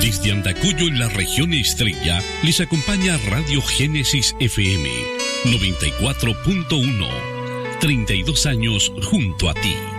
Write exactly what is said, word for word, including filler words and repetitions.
Desde Andacollo, en la región Estrella, les acompaña Radio Génesis F M noventa y cuatro punto uno. treinta y dos años junto a ti.